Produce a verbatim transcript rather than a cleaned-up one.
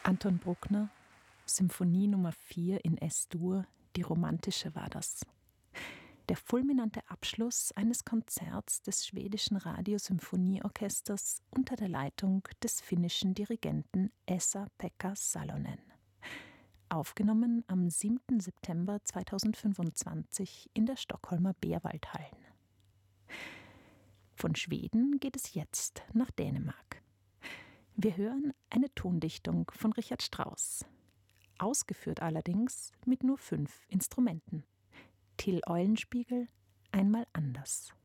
Anton Bruckner, Symphonie Nummer vier in S-Dur, die romantische war das. Der fulminante Abschluss eines Konzerts des schwedischen Radiosymphonieorchesters unter der Leitung des finnischen Dirigenten Esa-Pekka Salonen. Aufgenommen am siebten September zweitausendfünfundzwanzig in der Stockholmer Beerwaldhallen. Von Schweden geht es jetzt nach Dänemark. Wir hören eine Tondichtung von Richard Strauss. Ausgeführt allerdings mit nur fünf Instrumenten. Till Eulenspiegel, einmal anders.